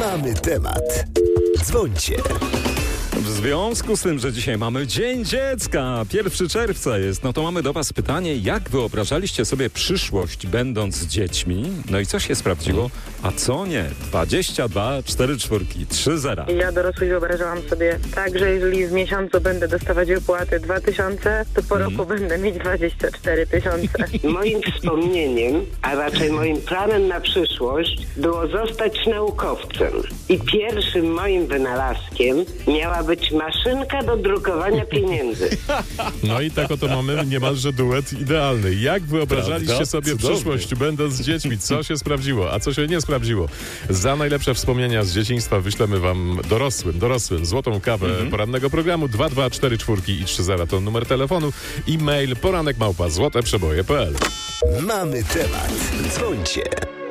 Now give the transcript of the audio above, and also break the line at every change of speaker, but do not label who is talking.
Mamy temat. Dzwońcie.
W związku z tym, że dzisiaj mamy Dzień Dziecka, 1 czerwca jest, no to mamy do was pytanie, jak wyobrażaliście sobie przyszłość będąc dziećmi? No i co się sprawdziło, a co nie? 22, 4 czwórki, 3 zera.
Ja dorosły wyobrażałam sobie tak, że jeżeli w miesiącu będę dostawać wypłaty 2000, to po roku będę mieć 24 000.
Moim wspomnieniem, a raczej moim planem na przyszłość było zostać naukowcem. I pierwszym moim wynalazkiem miała być maszynka do drukowania pieniędzy.
No i tak oto mamy niemalże duet idealny. Jak wyobrażaliście
Prawda?
sobie
Cudownie.
przyszłość będąc dziećmi? Co się sprawdziło, a co się nie sprawdziło? Za najlepsze wspomnienia z dzieciństwa wyślemy wam dorosłym złotą kawę porannego programu. 224 i 30 to numer telefonu. E-mail poranek@złoteprzeboje.pl.
Mamy temat. Dzwońcie.